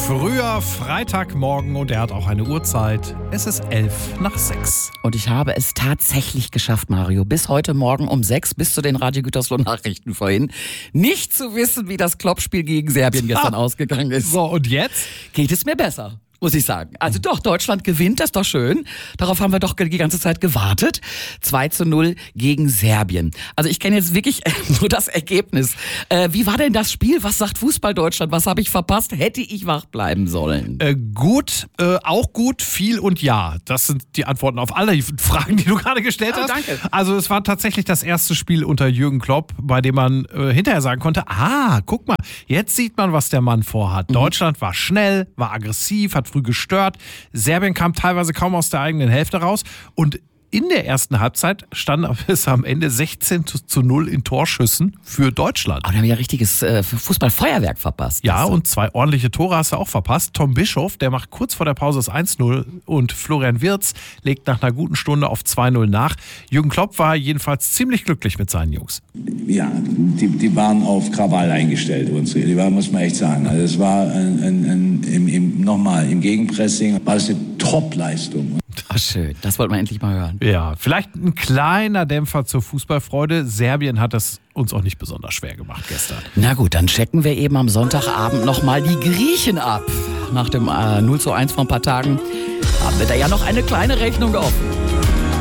Früher Freitagmorgen und er hat auch eine Uhrzeit. Es ist 5:11. Und ich habe es tatsächlich geschafft, Mario, bis heute Morgen um 6, bis zu den Radio Gütersloh Nachrichten vorhin, nicht zu wissen, wie das Kloppspiel gegen Serbien gestern ausgegangen ist. So, und jetzt? Geht es mir besser, muss ich sagen. Also doch, Deutschland gewinnt, das ist doch schön. Darauf haben wir doch die ganze Zeit gewartet. 2:0 gegen Serbien. Also ich kenne jetzt wirklich nur das Ergebnis. Wie war denn das Spiel? Was sagt Fußball Deutschland? Was habe ich verpasst? Hätte ich wach bleiben sollen? Gut, auch gut, viel und ja. Das sind die Antworten auf alle Fragen, die du gerade gestellt hast. Danke. Also es war tatsächlich das erste Spiel unter Jürgen Klopp, bei dem man hinterher sagen konnte, guck mal, jetzt sieht man, was der Mann vorhat. Deutschland war schnell, war aggressiv, hat früh gestört. Serbien kam teilweise kaum aus der eigenen Hälfte raus. Und in der ersten Halbzeit stand es am Ende 16:0 in Torschüssen für Deutschland. Aber wir haben ja richtiges Fußballfeuerwerk verpasst. Ja, und 2 ordentliche Tore hast du auch verpasst. Tom Bischof, der macht kurz vor der Pause das 1:0 und Florian Wirtz legt nach einer guten Stunde auf 2:0 nach. Jürgen Klopp war jedenfalls ziemlich glücklich mit seinen Jungs. Ja, die waren auf Krawall eingestellt, die waren, muss man echt sagen. Also es war im Gegenpressing war es eine Top-Leistung. Ach, schön, das wollten wir endlich mal hören. Ja, vielleicht ein kleiner Dämpfer zur Fußballfreude. Serbien hat es uns auch nicht besonders schwer gemacht gestern. Na gut, dann checken wir eben am Sonntagabend nochmal die Griechen ab. Nach dem 0:1 vor ein paar Tagen haben wir da ja noch eine kleine Rechnung offen.